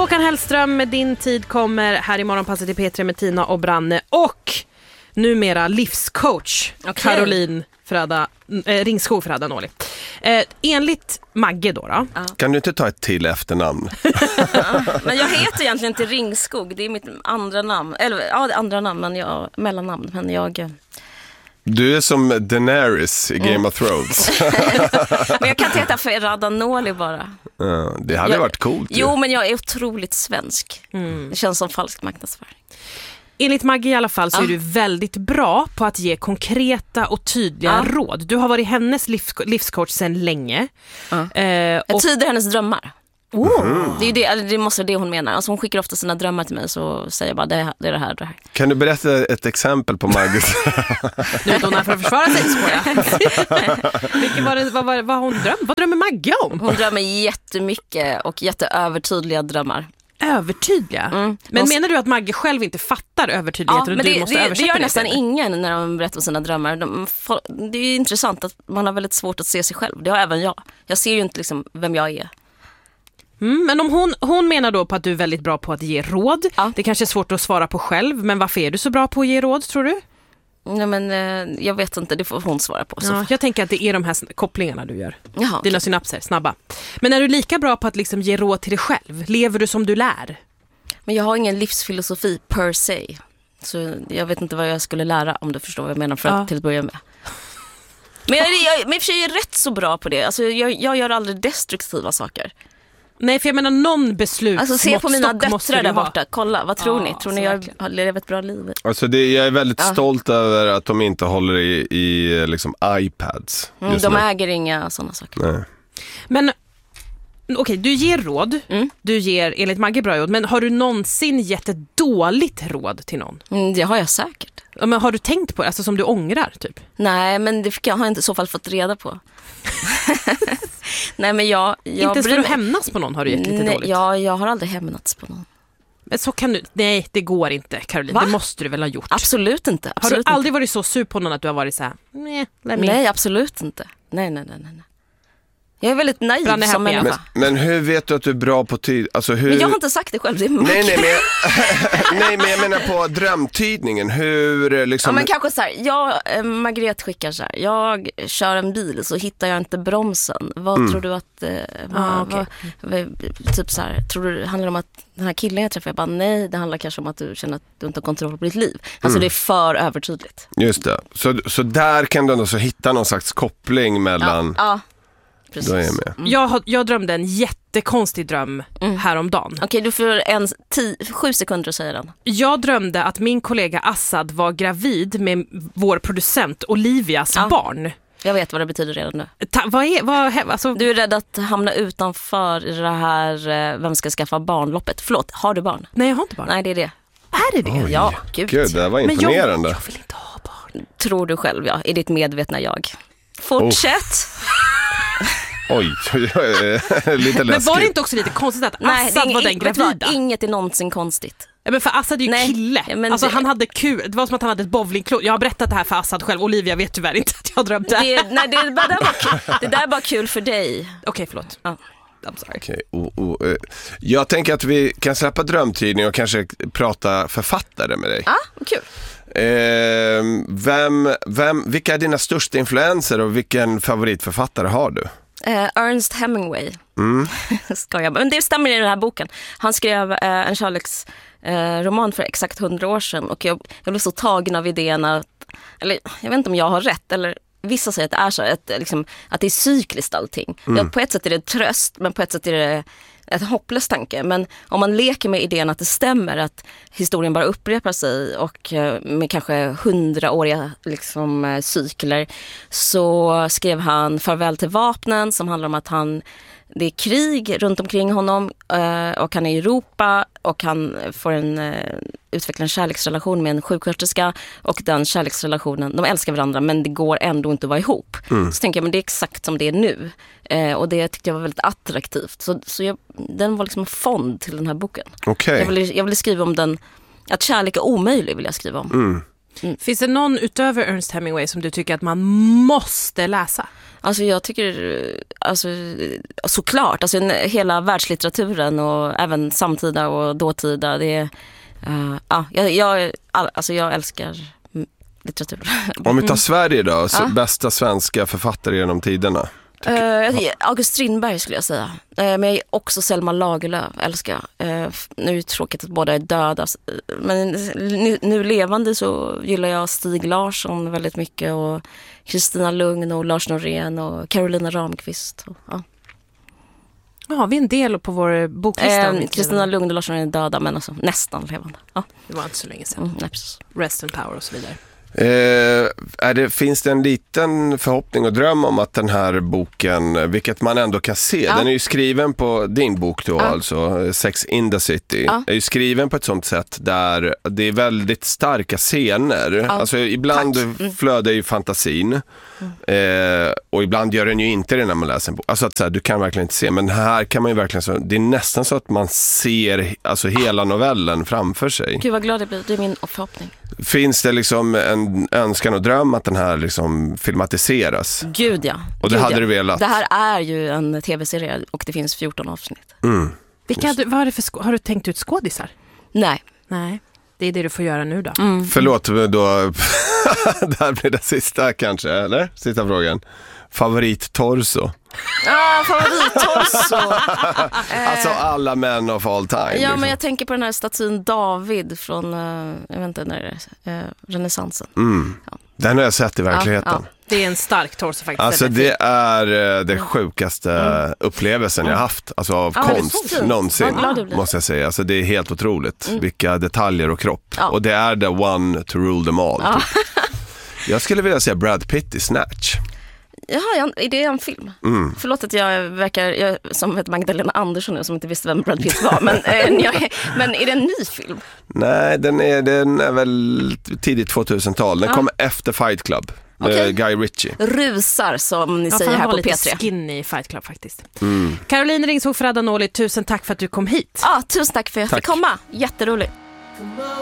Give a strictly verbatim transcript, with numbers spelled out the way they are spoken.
Håkan Hellström med Din tid kommer här i morgonpasset i P tre med Tina och Branne och numera livscoach okay. Caroline Fröda, eh, Ringskog Fröda Nåli. Eh, enligt Magge då, då. Ja. Kan du inte ta ett till efternamn? Ja, men jag heter egentligen till Ringskog. Det är mitt andra namn. Eller ja, det andra namn, men jag mellannamn. Men jag... Du är som Daenerys i Game mm. of Thrones. Men jag kan inte heta Fröda Nåli bara. Ja, det hade jag, varit coolt. Jo, ju. men jag är otroligt svensk. Mm. Det känns som falsk marknadsföring. Enligt Maggie i alla fall så ja. är du väldigt bra på att ge konkreta och tydliga ja. råd. Du har varit hennes livs- livscoach sedan länge. Ja. Eh, jag och... tyder hennes drömmar. Oh. Mm. Det är det, det måste det hon menar. Alltså hon skickar ofta sina drömmar till mig, så säger jag bara det, det är det här, det här. Kan du berätta ett exempel på Maggies? Nu är hon här för att försvara sig, Vilken var det, vad, vad, vad hon dröm? Vad drömmer Maggie om? Hon drömmer jättemycket och jätteövertydliga drömmar. Övertydliga? Mm. Men menar du att Maggie själv inte fattar övertydligheter ja, och men du det, måste det, översätta det gör det nästan eller? ingen när de berättar om sina drömmar. De, det är intressant att man har väldigt svårt att se sig själv. Det har även jag. Jag ser ju inte liksom vem jag är. Mm, men om hon, hon menar då på att du är väldigt bra på att ge råd. Ja. Det kanske är svårt att svara på själv, men varför är du så bra på att ge råd, tror du? Nej, men eh, jag vet inte, det får hon svara på. Så. Ja, jag tänker att det är de här kopplingarna du gör. Jaha, Dina okay. synapser, snabba. Men är du lika bra på att liksom ge råd till dig själv? Lever du som du lär? Men jag har ingen livsfilosofi per se. Så jag vet inte vad jag skulle lära, om du förstår vad jag menar, för att ja. till att börja med. Men jag, jag, men jag är rätt så bra på det. Alltså, jag, jag gör aldrig destruktiva saker. Nej, för jag menar någon beslut. Alltså se på mina döttrar där borta. Kolla, vad tror ja, ni? Tror ni jag har levat ett bra liv? Alltså det, jag är väldigt ja. stolt över att de inte håller i, i liksom iPads. Mm, de nu. äger inga sådana saker. Nej. Men okej, okay, du ger råd. Mm. Du ger enligt Maggie bra råd. Men har du någonsin gett ett dåligt råd till någon? Mm, det har jag säkert. Ja, men har du tänkt på det? Alltså som du ångrar typ? Nej, men det jag har jag inte i så fall fått reda på. Nej, men jag, jag inte ens för bryr... att hämnas på någon har du gett lite nej, dåligt. Ja, jag har aldrig hämnats på någon. Men så kan du... Nej, det går inte, Caroline. Va? Det måste du väl ha gjort. Absolut inte. Absolut har du aldrig inte. varit så sur på någon att du har varit så här... Nej, nej absolut inte. Nej, nej, nej, nej. Jag är väldigt naiv Branne som människa. Men, men hur vet du att du är bra på tid? Alltså hur... Men jag har inte sagt det själv, det är nej, nej, men jag... nej, men jag menar på drömtydningen. Hur liksom... Ja, men kanske så här, jag, äh, Margret skickar så här. Jag kör en bil så hittar jag inte bromsen. Vad mm. tror du att... Äh, vad, ah, okay. vad, typ så här, tror du det handlar om att den här killen jag träffar, jag bara nej, det handlar kanske om att du känner att du inte har kontroll på ditt liv. Alltså mm. det är för övertydligt. Just det. Så, så där kan du ändå så hitta någon slags koppling mellan... Ja, ja. Precis. Då är jag med. Mm. Jag, jag drömde en jättekonstig dröm mm. häromdagen. Okej, okay, du får en tio, sju sekunder att säga den. Jag drömde att min kollega Assad var gravid med vår producent Olivias ja. barn. Jag vet vad det betyder redan nu. Ta, vad är, vad, alltså... Du är rädd att hamna utanför det här vem ska skaffa barnloppet. Förlåt, har du barn? Nej, jag har inte barn. Nej, det är det. Är det det? Oj, ja, gud. Gud, det var imponerande. Men jag, jag vill inte ha barn. Tror du själv, ja. I ditt medvetna jag. Fortsätt. Oh. Oj, lite läskigt. Men var det inte också lite konstigt att nej, Assad ing- var den gravida? Inget är någonsin konstigt. Ja, men för Assad är ju nej, kille. men alltså det... han hade kul. Det var som att han hade ett bowlingklot. Jag har berättat det här för Assad själv. Olivia vet tyvärr inte att jag drömde. Det, nej, det, det, där var kul. Det där är bara kul för dig. Okej, okay, förlåt. Ja. I'm sorry. Okay. Oh, oh, uh. Jag tänker att vi kan släppa drömtidning och kanske prata författare med dig. Ja, ah, kul. Eh, vem, vem, vilka är dina största influenser och vilken favoritförfattare har du? Uh, Ernest Hemingway. Mm. Ska jag. Men det stämmer i den här boken. Han skrev uh, en kärleksroman uh, för exakt hundra år sedan. Och jag, jag blev så tagen av idén att, eller jag vet inte om jag har rätt, eller vissa säger att det är så, att, liksom, att det är cykliskt allting. Mm. Ja, på ett sätt är det tröst, men på ett sätt är det ett hopplös tanke. Men om man leker med idén att det stämmer, att historien bara upprepar sig och med kanske hundraåriga liksom, cykler, så skrev han Farväl till vapnen, som handlar om att han det är krig runt omkring honom och han är i Europa och han får en utveckla en kärleksrelation med en sjuksköterska och den kärleksrelationen, de älskar varandra men det går ändå inte att vara ihop. Mm. Så tänker jag, men det är exakt som det är nu. Och det tyckte jag var väldigt attraktivt. Så, så jag, den var liksom en fond till den här boken. Okay. Jag ville, jag ville skriva om den, att kärlek är omöjlig vill jag skriva om. Mm. Mm. Finns det någon utöver Ernest Hemingway som du tycker att man måste läsa? Alltså jag tycker, alltså, såklart, alltså hela världslitteraturen och även samtida och dåtida, det är, uh, ja, jag, jag, alltså jag älskar litteratur. Om vi tar Sverige då, så Ja. bästa svenska författare genom tiderna? Uh, August Strindberg skulle jag säga. Uh, men jag är också Selma Lagerlöf, älskar jag. Uh, nu är det tråkigt att båda är döda. Men nu, nu levande så gillar jag Stig Larsson väldigt mycket. Och Kristina Lugn och Lars Norén och Carolina Ramqvist. Och, ja. Ja, har vi en del på vår boklista? uh, Kristina Lugn och Lars Norén är döda, men alltså nästan levande. Ja. Det var inte så länge sedan. Mm, nej, precis. Rest and power och så vidare. Eh, är det, finns det en liten förhoppning och dröm om att den här boken, vilket man ändå kan se, Ja. den är ju skriven på din bok då, Ja. alltså Sex in the City, Ja. är ju skriven på ett sånt sätt där det är väldigt starka scener. Ja. Alltså ibland Tack. Mm. flödar ju fantasin eh, och ibland gör den ju inte det när man läser en bok. Alltså att så här, du kan verkligen inte se, men här kan man ju verkligen så, det är nästan så att man ser alltså hela novellen framför sig. Gud vad glad jag blir, det är min förhoppning. Finns det liksom en önskan och dröm att den här liksom filmatiseras? Gud ja. Och det Gud, hade ja. du velat? Det här är ju en tv-serie och det finns fjorton avsnitt. Mm. Vilka, hade- vad är det för skå- har du tänkt ut skådisar? Nej. Nej, det är det du får göra nu då. Mm. Förlåt, men då det här blir det sista kanske, eller? Sista frågan. Favorit-torso? Ah, favorittorso. Alltså alla män of all time. Ja, liksom. men jag tänker på den här statyn David från, uh, jag vet inte när det är, uh, renässansen. mm. Den har jag sett i verkligheten. Ja, Det är en stark torso faktiskt. Alltså Eller det är eh, det sjukaste upplevelsen jag haft, alltså av Ja, det är så konst fint. någonsin, Vad glad du blir. måste jag säga. Alltså det är helt otroligt, vilka detaljer och kropp. Ja. Och det är the one to rule them all. Ja. Typ. Jag skulle vilja säga Brad Pitt i Snatch. Jaha, ja, är det en film? Mm. Förlåt att jag verkar, jag, som heter Magdalena Andersson nu, som inte visste vem Brad Pitt var. Men, eh, jag, men är det en ny film? Nej, den är, den är väl tidigt tvåtusental. Den Ja. kom efter Fight Club med Okej. Guy Ritchie. Rusar, som ni Ja, säger fan, här var på lite P tre. skinny i Fight Club faktiskt. Mm. Caroline Ringskog Ferrada Norli, tusen tack för att du kom hit. Ja, tusen tack för att jag Tack. fick komma. Jätteroligt.